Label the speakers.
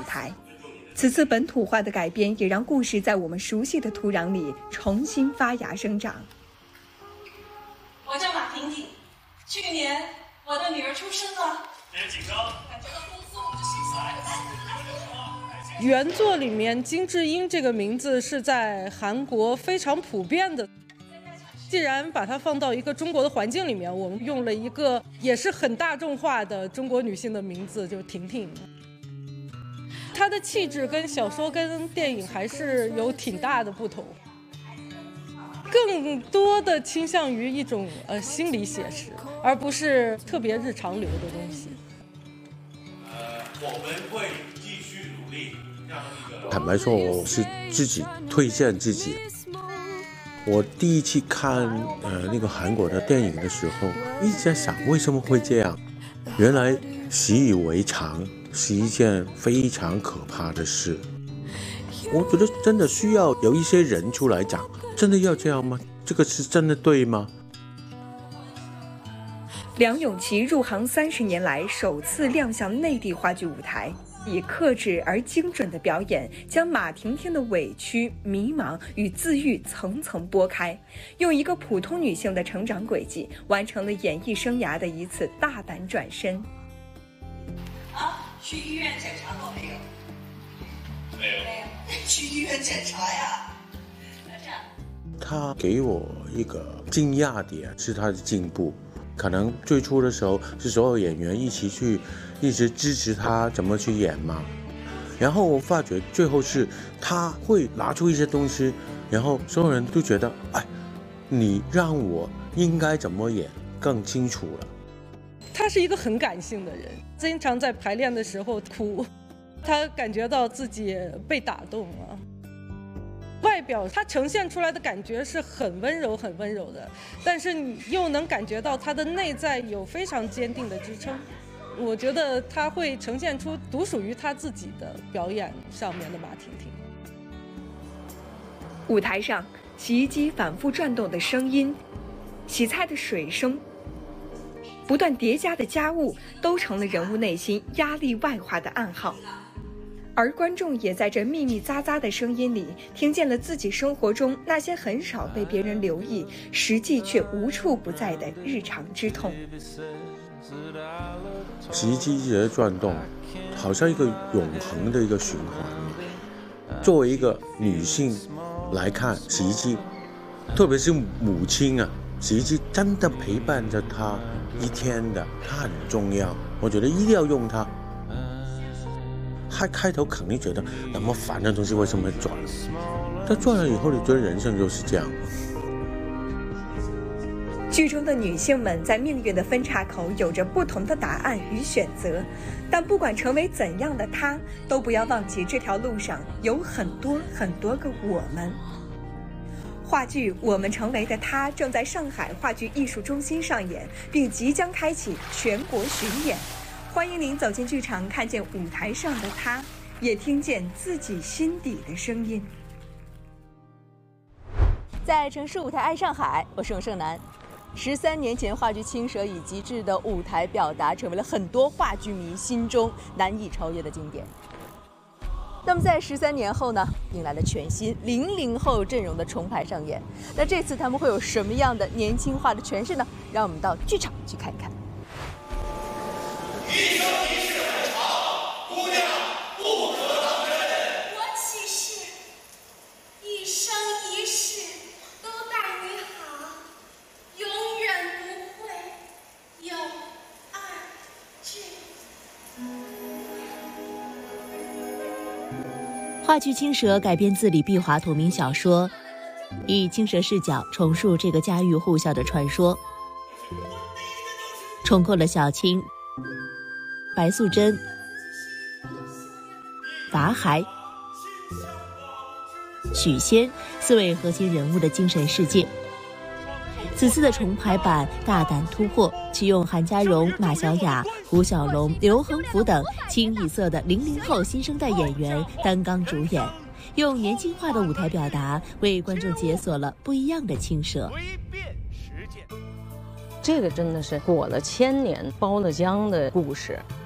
Speaker 1: 台。此次本土化的改编也让故事在我们熟悉的土壤里重新发芽生长。
Speaker 2: 我叫马婷婷，去年我的女儿出生了，别紧张，感觉到工作我就心起来。
Speaker 3: 原作里面金智英这个名字是在韩国非常普遍的，既然把它放到一个中国的环境里面，我们用了一个也是很大众化的中国女性的名字，就是婷婷。她的气质跟小说跟电影还是有挺大的不同，更多的倾向于一种心理写实，而不是特别日常流的东西。
Speaker 4: 我们会继续努力。
Speaker 5: 坦白说，我是自己推荐自己。我第一次看那个韩国的电影的时候，一直在想为什么会这样。原来习以为常是一件非常可怕的事。我觉得真的需要有一些人出来讲，真的要这样吗？这个是真的对吗？
Speaker 1: 梁咏琪入行30年来首次亮相内地话剧舞台，以克制而精准的表演，将马婷婷的委屈、迷茫与自愈层层剥开，用一个普通女性的成长轨迹，完成了演艺生涯的一次大胆转身。
Speaker 2: 去医院检查过没有？
Speaker 4: 没有。
Speaker 2: 去医院检查呀。
Speaker 5: 他给我一个惊讶点是他的进步。可能最初的时候是所有演员一直支持他怎么去演嘛，然后我发觉最后是他会拿出一些东西，然后所有人都觉得，哎，你让我应该怎么演更清楚了。
Speaker 3: 他是一个很感性的人，经常在排练的时候哭，他感觉到自己被打动了。外表他呈现出来的感觉是很温柔很温柔的，但是你又能感觉到他的内在有非常坚定的支撑。我觉得他会呈现出独属于他自己的表演上面的马婷婷。
Speaker 1: 舞台上，洗衣机反复转动的声音，洗菜的水声，不断叠加的家务，都成了人物内心压力外化的暗号。而观众也在这密密匝匝的声音里，听见了自己生活中那些很少被别人留意，实际却无处不在的日常之痛。
Speaker 5: 洗衣机一直在转动，好像一个永恒的一个循环。作为一个女性来看，洗衣机，特别是母亲啊，洗衣机真的陪伴着她一天的，它很重要，我觉得一定要用它。他开头肯定觉得那么烦的东西为什么会转，但转了以后，你觉得人生就是这样。
Speaker 1: 剧中的女性们在命运的分岔口有着不同的答案与选择，但不管成为怎样的她，都不要忘记这条路上有很多很多个我们。话剧《我们成为的她》正在上海话剧艺术中心上演，并即将开启全国巡演。欢迎您走进剧场，看见舞台上的她，也听见自己心底的声音。
Speaker 6: 在城市舞台爱上海，我是永胜男。13年前，话剧《青蛇》以极致的舞台表达，成为了很多话剧迷心中难以超越的经典。那么在13年后呢，迎来了全新00后阵容的重排上演。那这次他们会有什么样的年轻化的诠释呢？让我们到剧场去看一看。
Speaker 4: 一生一世很长，姑娘不可当真。
Speaker 2: 我起誓，一生一世都待你好，永远不会有二句。
Speaker 7: 话剧《青蛇》改编自李碧华同名小说，以青蛇视角重述这个家喻户晓的传说，重构了小青、白素贞、法海、许仙4位核心人物的精神世界。此次的重排版大胆突破，启用韩家荣、马小雅、胡小龙、刘恒福等清一色的00后新生代演员担纲主演，用年轻化的舞台表达，为观众解锁了不一样的青蛇。
Speaker 8: 这个真的是裹了1000年包了浆的故事，